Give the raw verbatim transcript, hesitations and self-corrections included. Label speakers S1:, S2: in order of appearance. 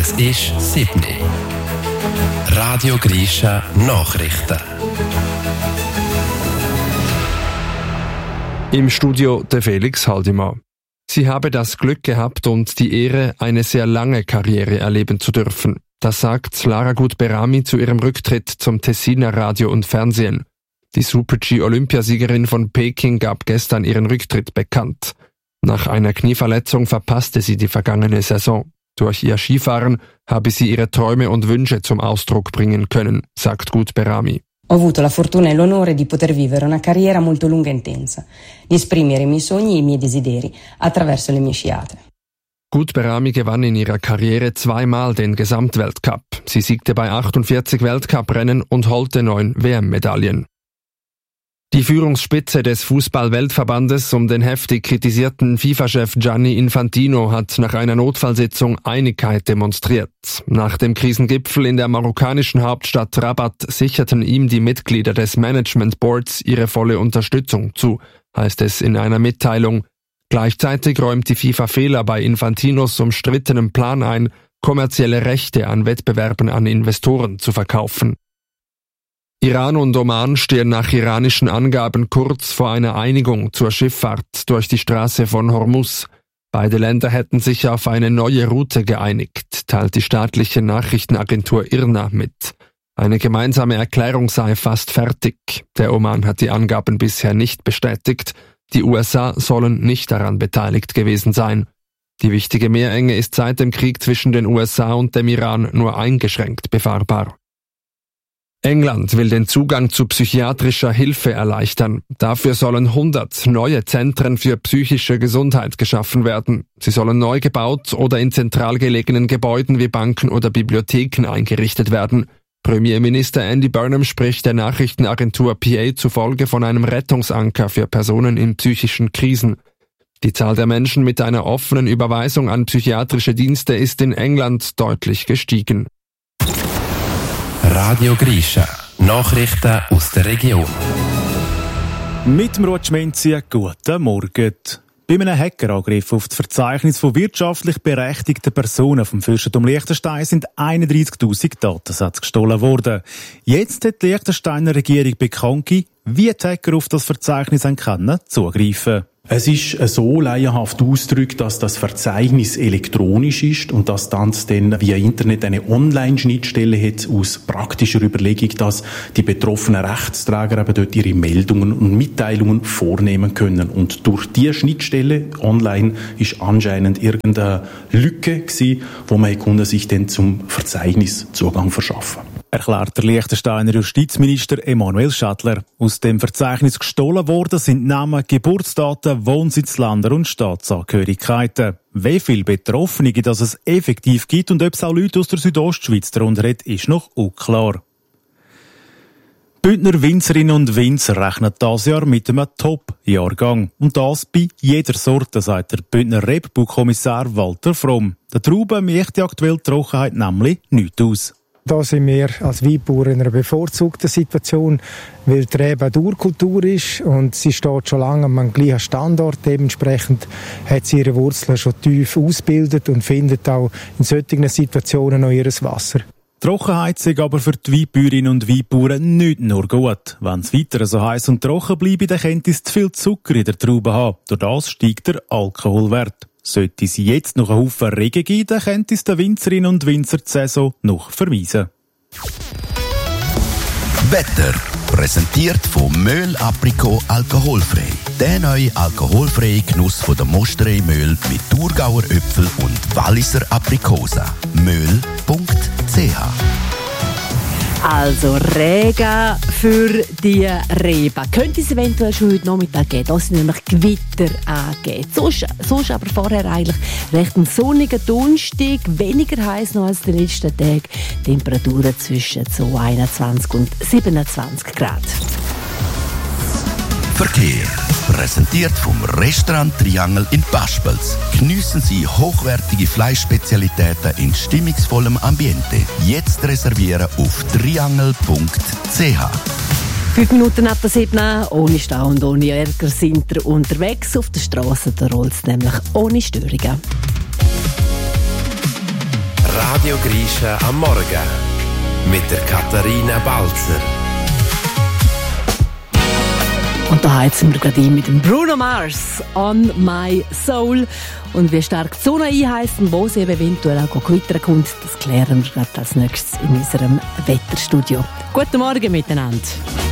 S1: Es ist sieben Uhr. Radio Grisha Nachrichten.
S2: Im Studio der Felix Haldimann. Sie habe das Glück gehabt und die Ehre, eine sehr lange Karriere erleben zu dürfen. Das sagt Lara Gut-Berami zu ihrem Rücktritt zum Tessiner Radio und Fernsehen. Die Super-G-Olympiasiegerin von Peking gab gestern ihren Rücktritt bekannt. Nach einer Knieverletzung verpasste sie die vergangene Saison. Durch ihr Skifahren habe sie ihre Träume und Wünsche zum Ausdruck bringen können, sagt Gut-Berami.
S3: Ho avuto la fortuna e l'onore di poter vivere una carriera molto lunga e intensa, di esprimere i miei sogni e i miei desideri attraverso le mie sciate.
S2: Gut-Berami gewann in ihrer Karriere zweimal den Gesamtweltcup. Sie siegte bei achtundvierzig Weltcuprennen und holte neun W M-Medaillen. Die Führungsspitze des Fußball-Weltverbandes um den heftig kritisierten FIFA-Chef Gianni Infantino hat nach einer Notfallsitzung Einigkeit demonstriert. Nach dem Krisengipfel in der marokkanischen Hauptstadt Rabat sicherten ihm die Mitglieder des Management Boards ihre volle Unterstützung zu, heißt es in einer Mitteilung. Gleichzeitig räumt die FIFA Fehler bei Infantinos umstrittenem Plan ein, kommerzielle Rechte an Wettbewerben an Investoren zu verkaufen. Iran und Oman stehen nach iranischen Angaben kurz vor einer Einigung zur Schifffahrt durch die Straße von Hormuz. Beide Länder hätten sich auf eine neue Route geeinigt, teilt die staatliche Nachrichtenagentur I R N A mit. Eine gemeinsame Erklärung sei fast fertig. Der Oman hat die Angaben bisher nicht bestätigt. Die U S A sollen nicht daran beteiligt gewesen sein. Die wichtige Meerenge ist seit dem Krieg zwischen den U S A und dem Iran nur eingeschränkt befahrbar. England will den Zugang zu psychiatrischer Hilfe erleichtern. Dafür sollen hundert neue Zentren für psychische Gesundheit geschaffen werden. Sie sollen neu gebaut oder in zentral gelegenen Gebäuden wie Banken oder Bibliotheken eingerichtet werden. Premierminister Andy Burnham spricht der Nachrichtenagentur P A zufolge von einem Rettungsanker für Personen in psychischen Krisen. Die Zahl der Menschen mit einer offenen Überweisung an psychiatrische Dienste ist in England deutlich gestiegen.
S1: Radio Grisha Nachrichten aus der Region.
S4: Mit dem Rutschmenzi, guten Morgen. Bei einem Hackerangriff auf das Verzeichnis von wirtschaftlich berechtigten Personen vom Fürstentum Liechtenstein sind einunddreißigtausend Datensätze gestohlen worden. Jetzt hat die Liechtensteiner Regierung bekannt gegeben, wie die Hacker auf das Verzeichnis können zugreifen.
S5: Es ist so laienhaft ausgedrückt, dass das Verzeichnis elektronisch ist und dass dann dann via Internet eine Online-Schnittstelle hat aus praktischer Überlegung, dass die betroffenen Rechtsträger eben dort ihre Meldungen und Mitteilungen vornehmen können. Und durch diese Schnittstelle online ist anscheinend irgendeine Lücke gewesen, wo man konnte sich dann zum Verzeichnis Zugang verschaffen.
S4: Erklärt der Liechtensteiner Justizminister Emanuel Schadler. Aus dem Verzeichnis gestohlen worden sind Namen, Geburtsdaten, Wohnsitzländer und Staatsangehörigkeiten. Wie viele Betroffene das es effektiv gibt und ob es auch Leute aus der Südostschweiz darunter hat, ist noch unklar. Bündner Winzerinnen und Winzer rechnen dieses Jahr mit einem Top-Jahrgang. Und das bei jeder Sorte, sagt der Bündner Rebbaukommissar Walter Fromm. Der Trauben macht die aktuelle Trockenheit nämlich nichts aus.
S6: Da sind wir als Weinbauer in einer bevorzugten Situation, weil die Rebe eine Urkultur ist und sie steht schon lange am gleichen Standort. Dementsprechend hat sie ihre Wurzeln schon tief ausgebildet und findet auch in solchen Situationen noch ihr Wasser.
S4: Trockenheit ist aber für die Weinbäuerinnen und Weinbauern nicht nur gut. Wenn es weiter so heiß und trocken bleibt, dann könnte es zu viel Zucker in der Traube haben. Durch das steigt der Alkoholwert. Sollte sie jetzt noch einen Haufen Regen geben, dann könnte es den Winzerinnen und Winzer die Saison noch verweisen.
S7: Wetter präsentiert von Möhl Aprikot alkoholfrei. Der neue alkoholfreie Genuss von der Mosterei Möhl mit Thurgauer Äpfel und Walliser Aprikosen. möhl punkt c h
S8: Also Regen für die Reben. Könnte es eventuell schon heute Nachmittag geben. Da sind nämlich Gewitter angegeben. Sonst, sonst aber vorher eigentlich recht ein sonniger Donnerstag. Weniger heiß noch als die letzten Tage. Temperaturen zwischen so einundzwanzig und siebenundzwanzig Grad.
S7: Verkehr. Präsentiert vom Restaurant Triangel in Paspels. Geniessen Sie hochwertige Fleischspezialitäten in stimmungsvollem Ambiente. Jetzt reservieren auf triangel punkt c h.
S8: Fünf Minuten ab der sieben, ohne Stau und ohne Ärger sind wir unterwegs. Auf der Straße rollt es nämlich ohne Störungen.
S1: Radio Grisha am Morgen mit der Katharina Balzer.
S8: Und da heizen wir gerade mit dem Bruno Mars «On My Soul». Und wie stark die Sonne einheizen, wo sie eventuell auch gewittern kommt, das klären wir gerade als nächstes in unserem Wetterstudio. Guten Morgen miteinander.